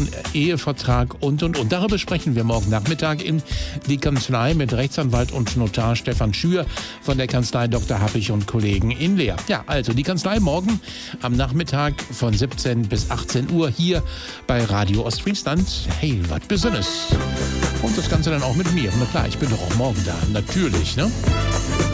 Ehevertrag und. Darüber sprechen wir morgen Nachmittag in die Kanzlei mit Rechtsanwalt und Notar Stefan Schür von der Kanzlei Dr. Happig und Kollegen in Leer. Ja, also die Kanzlei morgen am Nachmittag von 17 bis 18 Uhr hier bei Radio Ostfriesland. Hey, was Besonderes. Und das Ganze dann auch mit mir. Na klar, ich bin doch auch morgen da. Natürlich, ne?